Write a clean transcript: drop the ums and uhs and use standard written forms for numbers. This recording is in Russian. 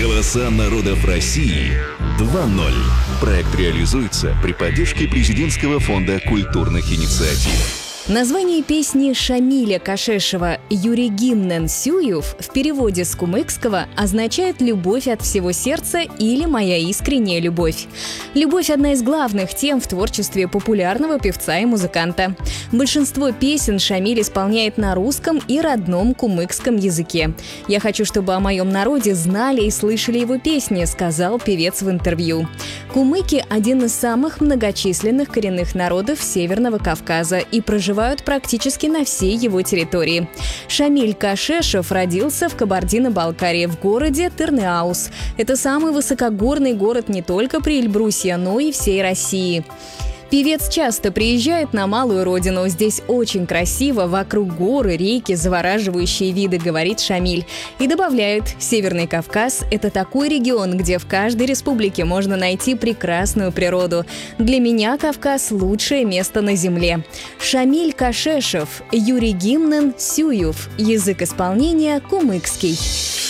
Голоса народов России 2.0. Проект реализуется при поддержке Президентского фонда культурных инициатив. Название песни Шамиля Кашешова «Юрегимнен Сююв» в переводе с кумыкского означает «любовь от всего сердца» или «моя искренняя любовь». Любовь – одна из главных тем в творчестве популярного певца и музыканта. Большинство песен Шамиль исполняет на русском и родном кумыкском языке. «Я хочу, чтобы о моем народе знали и слышали его песни», – сказал певец в интервью. Кумыки – один из самых многочисленных коренных народов Северного Кавказа и проживают практически на всей его территории. Шамиль Кашешов родился в Кабардино-Балкарии в городе Тырныауз. Это самый высокогорный город не только при Эльбрусе, но и всей России. Певец часто приезжает на малую родину. Здесь очень красиво, вокруг горы, реки, завораживающие виды, говорит Шамиль. И добавляет, Северный Кавказ – это такой регион, где в каждой республике можно найти прекрасную природу. Для меня Кавказ – лучшее место на земле. Шамиль Кашешов, Юрегимнен Сююв. Язык исполнения кумыкский.